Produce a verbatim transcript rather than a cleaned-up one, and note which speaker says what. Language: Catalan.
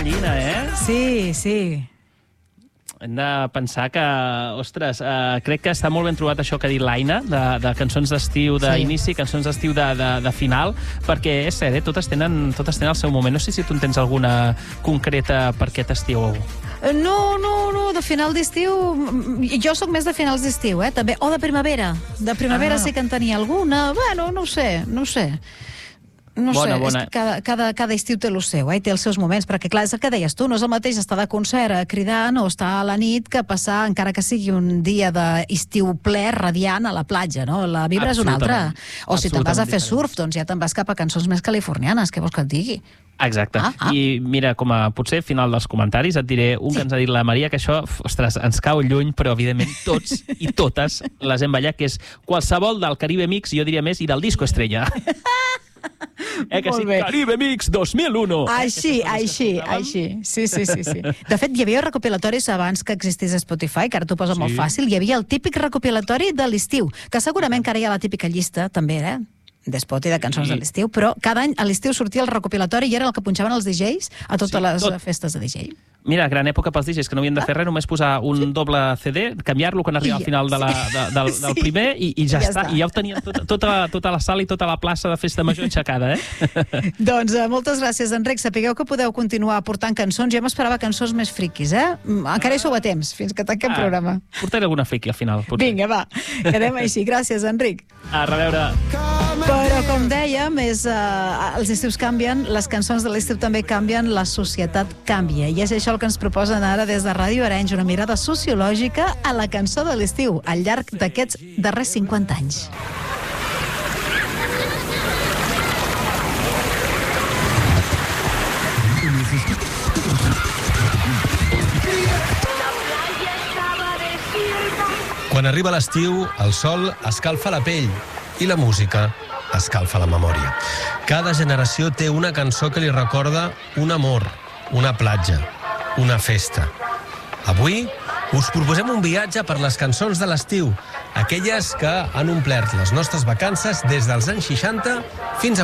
Speaker 1: gallina, eh?
Speaker 2: Sí, sí.
Speaker 1: Hem de pensar que, ostres, eh, crec que està molt ben trobat això que ha dit l'Aina, de, de cançons d'estiu d'inici, sí. cançons d'estiu de, de, de final, perquè és cert, eh? totes, tenen, totes tenen el seu moment. No sé si tu en tens alguna concreta per aquest estiu.
Speaker 2: No, no, no, de final d'estiu... Jo sóc més de finals d'estiu, eh, també. O de primavera. De primavera ah. sí que en tenia alguna. Bueno, no ho sé, no ho sé. No
Speaker 1: bona,
Speaker 2: sé,
Speaker 1: bona.
Speaker 2: És que cada, cada, cada estiu té el seu, eh? Té els seus moments, perquè clar, és el que deies tu, no és el mateix estar de concert cridant o estar a la nit que passar, encara que sigui un dia d'estiu ple, radiant a la platja, no? La vibra és una altra. O si te'n vas a fer
Speaker 1: diferent.
Speaker 2: surf, doncs ja te'n vas cap a cançons més californianes, què vols que et digui?
Speaker 1: Exacte.
Speaker 2: Ah, ah.
Speaker 1: I mira, com a potser final dels comentaris et diré un sí. que ens ha dit la Maria, que això, ostres, ens cau lluny, però evidentment tots i totes les hem ballat, que és qualsevol del Caribe Mix, jo diria més, i del Disco Estrella. Eh que sí? Caribe Mix dos mil u.
Speaker 2: Així, eh, així, així. Sí, sí, sí, sí. De fet, hi havia recopilatoris abans que existís Spotify, que ara t'ho posa sí. molt fàcil. Hi havia el típic recopilatori de l'estiu, que segurament que ara hi ha la típica llista, també, eh? d'Spot i de cançons sí. de l'estiu, però cada any a l'estiu sortia el recopilatori i era el que punxaven els D Js a totes sí, les tot. festes de D J.
Speaker 1: Mira, gran època pels D Js, que no havien de fer res, només posar un sí. doble C D, canviar-lo quan arriba al final de la, de, del, sí. del primer i, i ja, ja està. està. I ja ho tenien tota, tota, tota la sala i tota la plaça de festa major aixecada, eh?
Speaker 2: Doncs uh, moltes gràcies, Enric. Sapigueu que podeu continuar portant cançons. Jo m'esperava cançons més friquis, eh? Encara hi sou a temps, fins que tanquem ah, programa.
Speaker 1: Portaré alguna friqui al final, potser.
Speaker 2: Vinga, va. Quedem així. Gràcies, Enric.
Speaker 1: A reveure.
Speaker 2: Però, com dèiem, és, uh, els estius canvien, les cançons de l'estiu també canvien, la societat canvia. I és això el que ens proposen ara des de Ràdio Arenys, una mirada sociològica a la cançó de l'estiu al llarg d'aquests darrers cinquanta anys.
Speaker 3: Quan arriba l'estiu, el sol escalfa la pell i la música escalfa la memòria. Cada generació té una cançó que li recorda un amor, una platja, una festa. Avui us proposem un viatge per les cançons de l'estiu, aquelles que han omplert les nostres vacances des dels anys seixanta fins a